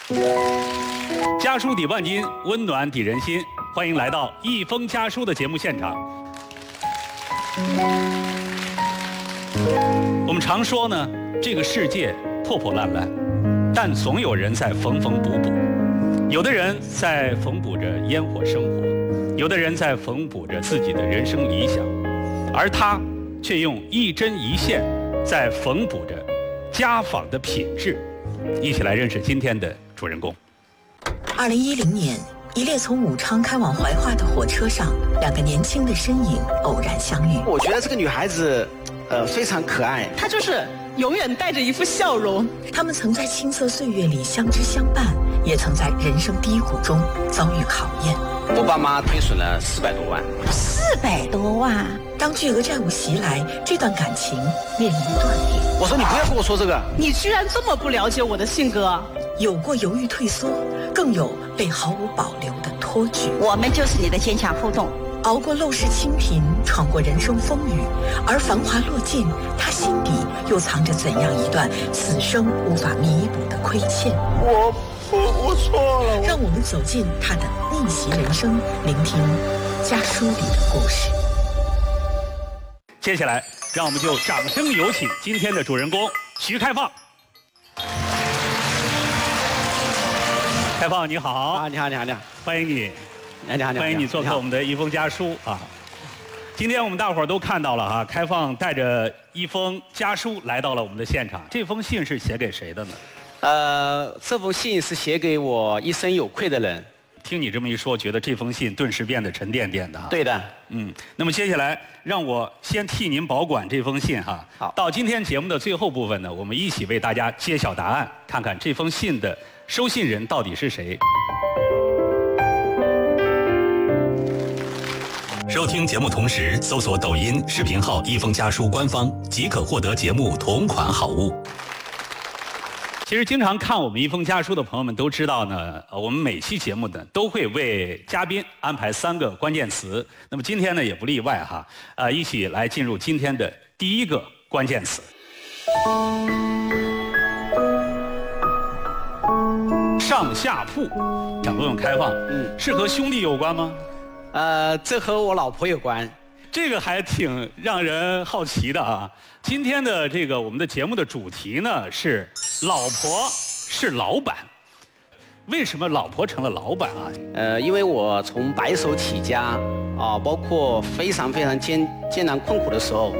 家书抵万金，温暖抵人心。欢迎来到一封家书的节目现场。我们常说呢，这个世界破破烂烂，但总有人在缝缝补补。有的人在缝补着烟火生活，有的人在缝补着自己的人生理想，而他却用一针一线在缝补着家访的品质。一起来认识今天的主人公。 2010年，一列从武昌开往怀化的火车上，两个年轻的身影偶然相遇。 我觉得这个女孩子，非常可爱。 她就是永远带着一副笑容。 他们曾在青涩岁月里相知相伴，也曾在人生低谷中遭遇考验。 我爸妈亏损了400多万。 400多万！ 当巨额债务袭来，这段感情面临断裂。 我说你不要跟我说这个。 你居然这么不了解我的性格。 有过犹豫退缩，更有被毫无保留的托举。 我们就是你的坚强后盾。 熬过陋室清贫，闯过人生风雨，而繁华落尽，他心底又藏着怎样一段此生无法弥补的亏欠？ 我错了。 让我们走进他的逆袭人生，聆听家书里的故事。 接下来，让我们就掌声有请今天的主人公徐开放。开放你好。 啊，你好， 欢迎你。 你好， 欢迎你做客我们的一封家书啊！今天我们大伙儿都看到了啊，开放带着一封家书来到了我们的现场。这封信是写给谁的呢？ 这封信是写给我一生有愧的人。 听你这么一说，觉得这封信顿时变得沉甸甸的。 对的。 那么接下来让我先替您保管这封信哈。 好。 到今天节目的最后部分呢，我们一起为大家揭晓答案，看看这封信的收信人到底是谁。收听节目同时，搜索抖音视频号“一封家书”官方，即可获得节目同款好物。其实经常看我们一封家书的朋友们都知道呢，我们每期节目呢都会为嘉宾安排3个关键词。那么今天呢也不例外哈，一起来进入今天的第一个关键词。上下铺，想问问开放，是和兄弟有关吗？ 这和我老婆有关。 这个还挺让人好奇的啊！今天的这个我们的节目的主题呢是“老婆是老板”。为什么老婆成了老板啊？ 因为我从白手起家啊，包括非常艰难困苦的时候，